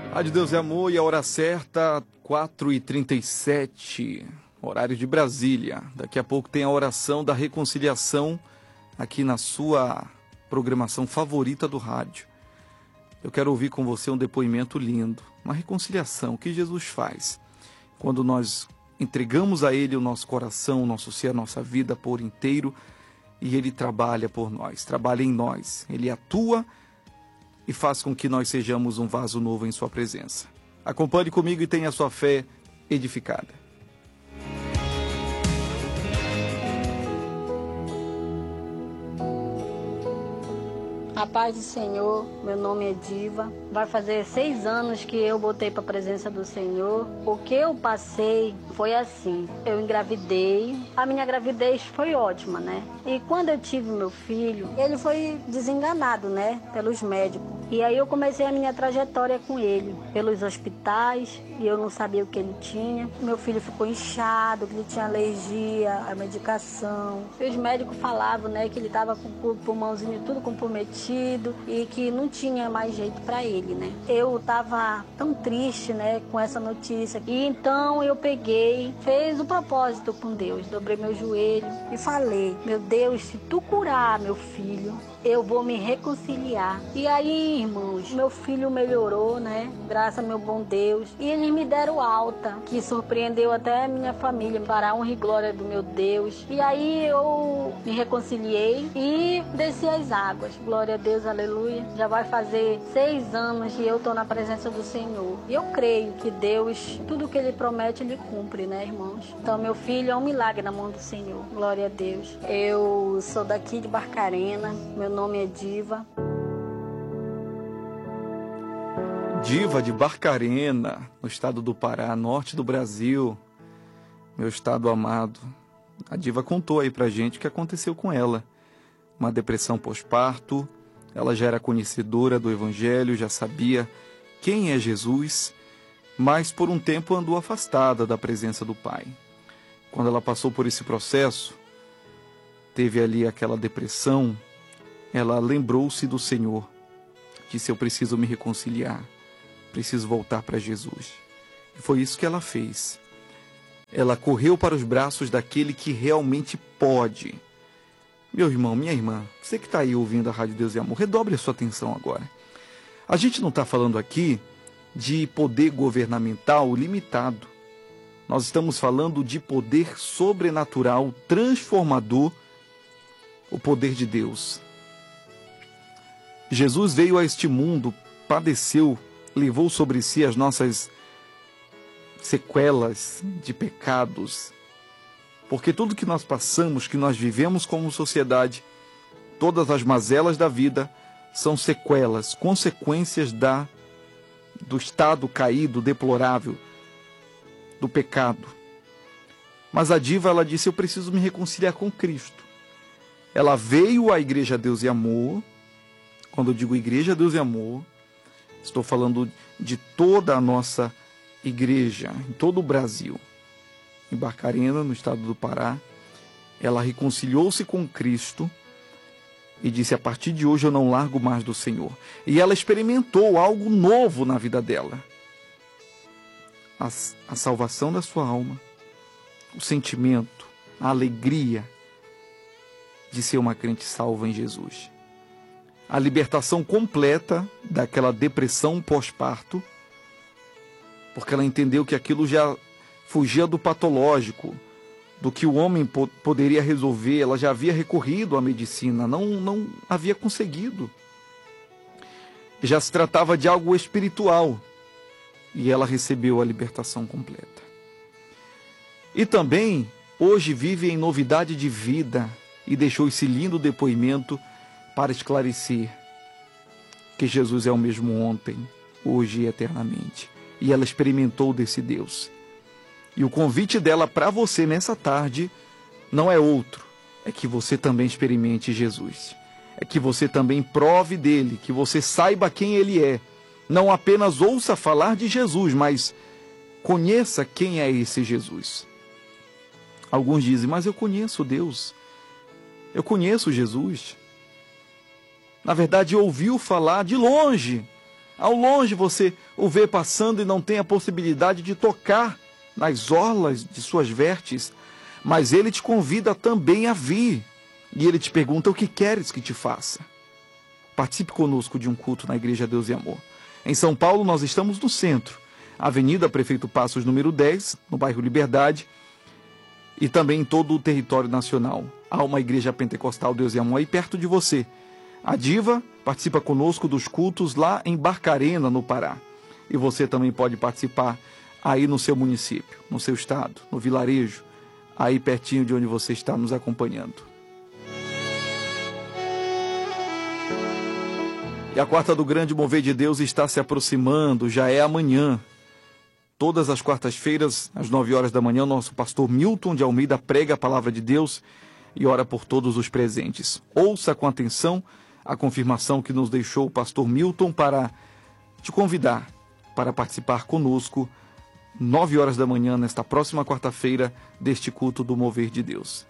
Rádio Deus e Amor, e a hora certa, 4h37, horário de Brasília. Daqui a pouco tem a oração da reconciliação aqui na sua programação favorita do rádio. Eu quero ouvir com você um depoimento lindo, uma reconciliação que Jesus faz quando nós entregamos a Ele o nosso coração, o nosso ser, a nossa vida por inteiro, e Ele trabalha por nós, trabalha em nós. Ele atua e faz com que nós sejamos um vaso novo em sua presença. Acompanhe comigo e tenha a sua fé edificada. A paz do Senhor, meu nome é Diva. Vai fazer 6 anos que eu botei para a presença do Senhor. O que eu passei foi assim, eu engravidei. A minha gravidez foi ótima, né? E quando eu tive meu filho, ele foi desenganado, né? Pelos médicos. E aí eu comecei a minha trajetória com ele, pelos hospitais, e eu não sabia o que ele tinha. Meu filho ficou inchado, que ele tinha alergia à medicação. E os médicos falavam, né, que ele estava com o pulmãozinho tudo comprometido e que não tinha mais jeito para ele, né? Eu estava tão triste, né, com essa notícia. E então eu peguei, fez o propósito com Deus, dobrei meu joelho e falei: meu Deus, se tu curar meu filho, eu vou me reconciliar. E aí, irmãos, meu filho melhorou, né? Graças ao meu bom Deus. E eles me deram alta, que surpreendeu até a minha família, para a honra e glória do meu Deus. E aí eu me reconciliei e desci as águas. Glória a Deus, aleluia. Já vai fazer 6 anos que eu estou na presença do Senhor. E eu creio que Deus, tudo que Ele promete, Ele cumpre, né, irmãos? Então, meu filho é um milagre na mão do Senhor. Glória a Deus. Eu sou daqui de Barcarena. Meu nome é Diva. Diva de Barcarena, no estado do Pará, norte do Brasil, meu estado amado. A Diva contou aí pra gente o que aconteceu com ela. Uma depressão pós-parto, ela já era conhecedora do Evangelho, já sabia quem é Jesus, mas por um tempo andou afastada da presença do Pai. Quando ela passou por esse processo, teve ali aquela depressão, ela lembrou-se do Senhor, disse: eu preciso me reconciliar, preciso voltar para Jesus. E foi isso que ela fez. Ela correu para os braços daquele que realmente pode. Meu irmão, minha irmã, você que está aí ouvindo a Rádio Deus e Amor, redobre a sua atenção agora. A gente não está falando aqui de poder governamental limitado. Nós estamos falando de poder sobrenatural, transformador, o poder de Deus. Jesus veio a este mundo, padeceu, levou sobre si as nossas sequelas de pecados. Porque tudo que nós passamos, que nós vivemos como sociedade, todas as mazelas da vida, são sequelas, consequências do estado caído, deplorável, do pecado. Mas a Diva, ela disse: eu preciso me reconciliar com Cristo. Ela veio à Igreja Deus e Amor. Quando eu digo Igreja Deus e Amor, estou falando de toda a nossa igreja, em todo o Brasil. Em Barcarena, no estado do Pará, ela reconciliou-se com Cristo e disse: a partir de hoje eu não largo mais do Senhor. E ela experimentou algo novo na vida dela. A salvação da sua alma, o sentimento, a alegria de ser uma crente salva em Jesus. A libertação completa daquela depressão pós-parto, porque ela entendeu que aquilo já fugia do patológico, do que o homem poderia resolver. Ela já havia recorrido à medicina, não havia conseguido. Já se tratava de algo espiritual, e ela recebeu a libertação completa. E também, hoje vive em novidade de vida, e deixou esse lindo depoimento para esclarecer que Jesus é o mesmo ontem, hoje e eternamente. E ela experimentou desse Deus. E o convite dela para você nessa tarde não é outro, é que você também experimente Jesus. É que você também prove dele, que você saiba quem ele é. Não apenas ouça falar de Jesus, mas conheça quem é esse Jesus. Alguns dizem: mas eu conheço Deus, eu conheço Jesus. Na verdade, ouviu falar de longe, Ao longe você o vê passando e não tem a possibilidade de tocar nas orlas de suas vestes, mas ele te convida também a vir. E ele te pergunta: o que queres que te faça? Participe conosco de um culto na Igreja Deus e Amor. Em São Paulo, nós estamos no centro, Avenida Prefeito Passos, número 10, no bairro Liberdade, e também em todo o território nacional. Há uma Igreja Pentecostal Deus e Amor aí perto de você. A Diva participa conosco dos cultos lá em Barcarena, no Pará. E você também pode participar aí no seu município, no seu estado, no vilarejo, aí pertinho de onde você está nos acompanhando. E a quarta do Grande Mover de Deus está se aproximando, já é amanhã. Todas as quartas-feiras, às 9 horas da manhã, o nosso pastor Milton de Almeida prega a palavra de Deus e ora por todos os presentes. Ouça com atenção a confirmação que nos deixou o pastor Milton para te convidar para participar conosco 9 horas da manhã, nesta próxima quarta-feira, deste culto do Mover de Deus.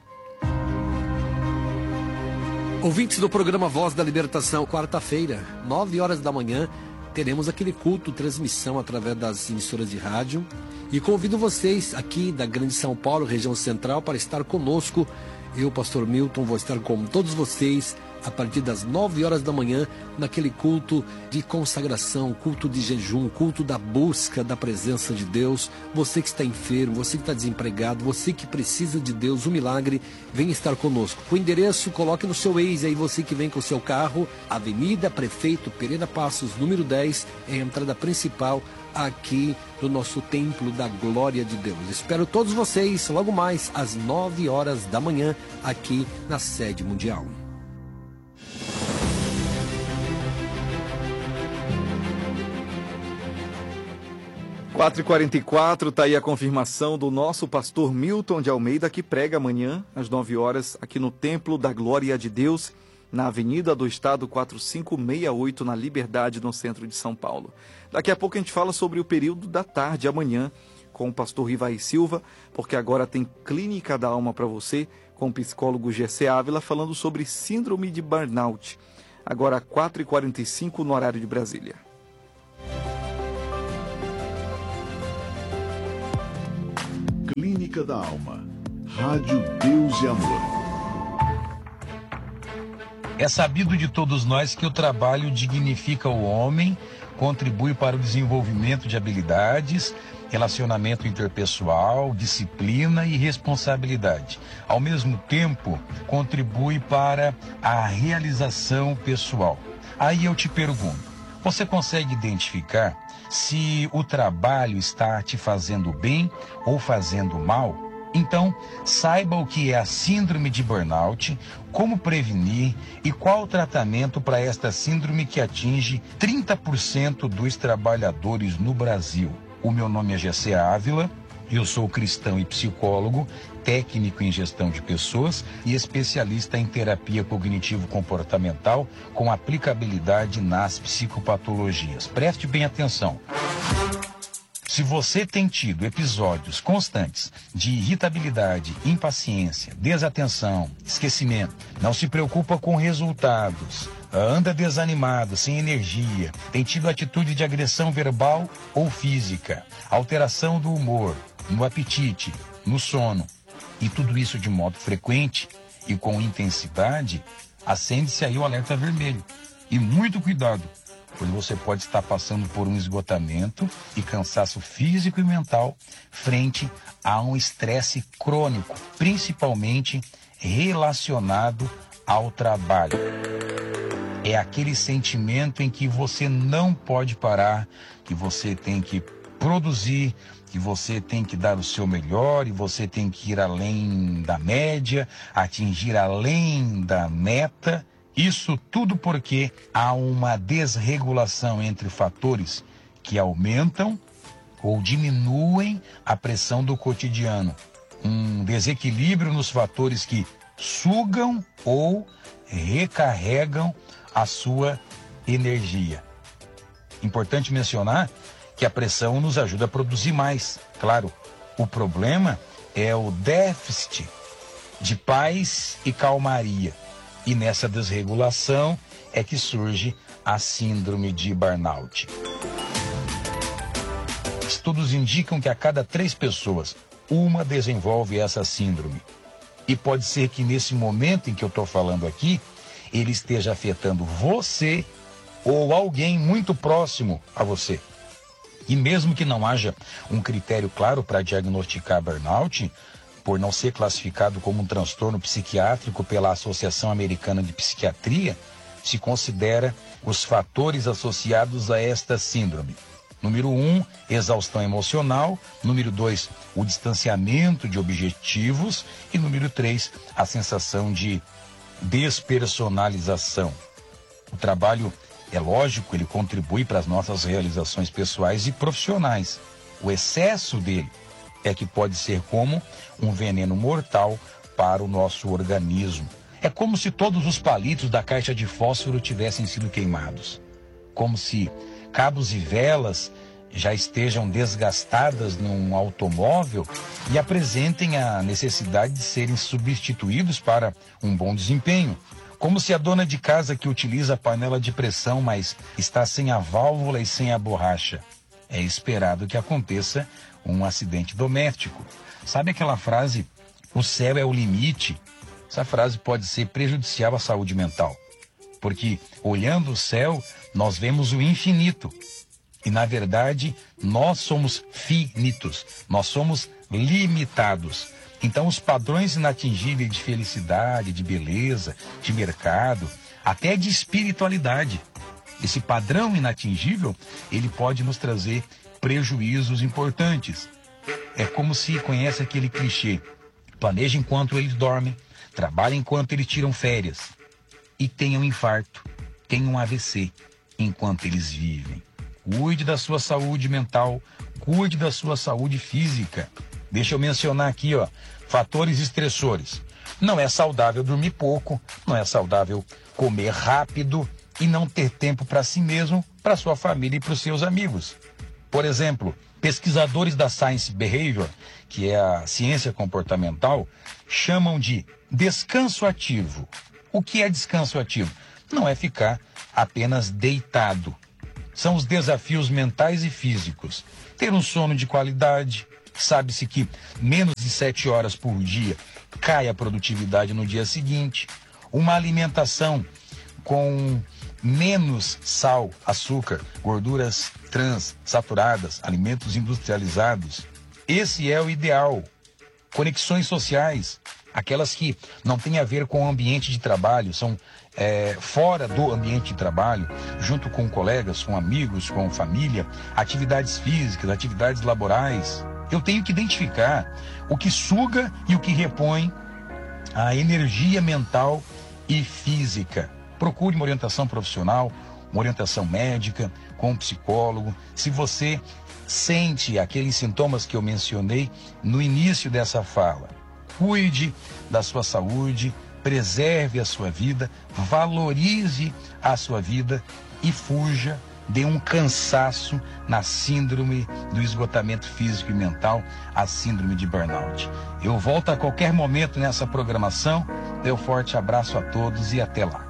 Ouvintes do programa Voz da Libertação, quarta-feira, 9 horas da manhã, teremos aquele culto, transmissão através das emissoras de rádio. E convido vocês aqui da Grande São Paulo, região central, para estar conosco. Eu, pastor Milton, vou estar com todos vocês a partir das 9 horas da manhã, naquele culto de consagração, culto de jejum, culto da busca da presença de Deus. Você que está enfermo, você que está desempregado, você que precisa de Deus, um milagre, vem estar conosco. O endereço, coloque no seu Waze aí, você que vem com o seu carro, Avenida Prefeito Pereira Passos, número 10, é a entrada principal aqui do nosso Templo da Glória de Deus. Espero todos vocês logo mais às 9 horas da manhã, aqui na sede mundial. Quatro e 44, está aí a confirmação do nosso pastor Milton de Almeida, que prega amanhã, às 9 horas, aqui no Templo da Glória de Deus, na Avenida do Estado 4568, na Liberdade, no centro de São Paulo. Daqui a pouco a gente fala sobre o período da tarde, amanhã, com o pastor Rivaí Silva, porque agora tem Clínica da Alma para você, com o psicólogo Gessé Ávila, falando sobre síndrome de burnout. Agora, 4h45, no horário de Brasília. Clínica da Alma. Rádio Deus e Amor. É sabido de todos nós que o trabalho dignifica o homem, contribui para o desenvolvimento de habilidades, relacionamento interpessoal, disciplina e responsabilidade. Ao mesmo tempo, contribui para a realização pessoal. Aí eu te pergunto, você consegue identificar se o trabalho está te fazendo bem ou fazendo mal? Então, saiba o que é a síndrome de burnout, como prevenir e qual o tratamento para esta síndrome que atinge 30% dos trabalhadores no Brasil. O meu nome é Gessé Ávila, eu sou cristão e psicólogo, técnico em gestão de pessoas e especialista em terapia cognitivo-comportamental com aplicabilidade nas psicopatologias. Preste bem atenção. Se você tem tido episódios constantes de irritabilidade, impaciência, desatenção, esquecimento, não se preocupa com resultados, anda desanimado, sem energia, tem tido atitude de agressão verbal ou física, alteração do humor, no apetite, no sono, e tudo isso de modo frequente e com intensidade, acende-se aí o alerta vermelho. E muito cuidado, pois você pode estar passando por um esgotamento e cansaço físico e mental frente a um estresse crônico, principalmente relacionado ao trabalho. É aquele sentimento em que você não pode parar, que você tem que produzir, que você tem que dar o seu melhor e você tem que ir além da média, atingir além da meta. Isso tudo porque há uma desregulação entre fatores que aumentam ou diminuem a pressão do cotidiano. Um desequilíbrio nos fatores que sugam ou recarregam a sua energia. Importante mencionar que a pressão nos ajuda a produzir mais. Claro, o problema é o déficit de paz e calmaria. E nessa desregulação é que surge a síndrome de burnout. Estudos indicam que a cada 3 pessoas, uma desenvolve essa síndrome. E pode ser que nesse momento em que eu estou falando aqui, ele esteja afetando você ou alguém muito próximo a você. E mesmo que não haja um critério claro para diagnosticar burnout, por não ser classificado como um transtorno psiquiátrico pela Associação Americana de Psiquiatria, se considera os fatores associados a esta síndrome. Número 1, exaustão emocional. Número 2, o distanciamento de objetivos. E número 3, a sensação de despersonalização. O trabalho, é lógico, ele contribui para as nossas realizações pessoais e profissionais. O excesso dele é que pode ser como um veneno mortal para o nosso organismo. É como se todos os palitos da caixa de fósforo tivessem sido queimados. Como se cabos e velas já estejam desgastadas num automóvel e apresentem a necessidade de serem substituídos para um bom desempenho. Como se a dona de casa que utiliza a panela de pressão, mas está sem a válvula e sem a borracha. É esperado que aconteça um acidente doméstico. Sabe aquela frase, o céu é o limite? Essa frase pode ser prejudicial à saúde mental, porque olhando o céu, nós vemos o infinito. E na verdade, nós somos finitos, nós somos limitados. Então os padrões inatingíveis de felicidade, de beleza, de mercado, até de espiritualidade, esse padrão inatingível, ele pode nos trazer prejuízos importantes. É como se conhece aquele clichê: planeja enquanto eles dormem, trabalha enquanto eles tiram férias e tenha um infarto, tenha um AVC enquanto eles vivem. Cuide da sua saúde mental, cuide da sua saúde física. Deixa eu mencionar aqui, fatores estressores. Não é saudável dormir pouco, não é saudável comer rápido e não ter tempo para si mesmo, para sua família e para os seus amigos. Por exemplo, pesquisadores da Science Behavior, que é a ciência comportamental, chamam de descanso ativo. O que é descanso ativo? Não é ficar apenas deitado. São os desafios mentais e físicos. Ter um sono de qualidade. Sabe-se que menos de 7 horas por dia cai a produtividade no dia seguinte. Uma alimentação com menos sal, açúcar, gorduras trans, saturadas, alimentos industrializados. Esse é o ideal. Conexões sociais, aquelas que não têm a ver com o ambiente de trabalho, são fora do ambiente de trabalho, junto com colegas, com amigos, com família, atividades físicas, atividades laborais. Eu tenho que identificar o que suga e o que repõe a energia mental e física. Procure uma orientação profissional, uma orientação médica, com um psicólogo. Se você sente aqueles sintomas que eu mencionei no início dessa fala, cuide da sua saúde, preserve a sua vida, valorize a sua vida e fuja de um cansaço na síndrome do esgotamento físico e mental, a síndrome de burnout. Eu volto a qualquer momento nessa programação. Um forte abraço a todos e até lá.